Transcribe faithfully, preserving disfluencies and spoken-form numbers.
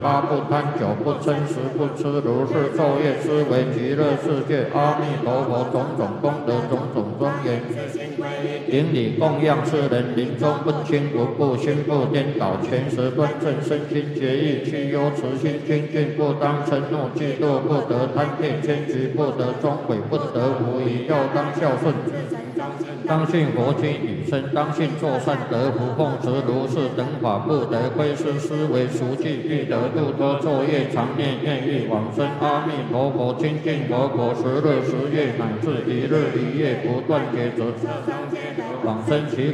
八不贪酒不嗔食不吃如是昼夜思维极乐世界。阿弥陀佛，种种功德种种庄严，顶礼供养世人，临终不轻不怖，心不颠倒，前时端正，身心决意，去忧慈心清净，不当嗔怒嫉妒，不得贪恋迁居，不得终悔，不得无疑，要当孝顺。当信佛经语声，当信作善得福，奉持如是等法，不得亏失，思维熟记，欲得度脱昼夜，常念愿欲往生。阿弥陀佛，清净佛果，十日十夜乃至一日一夜不断劫择，往生其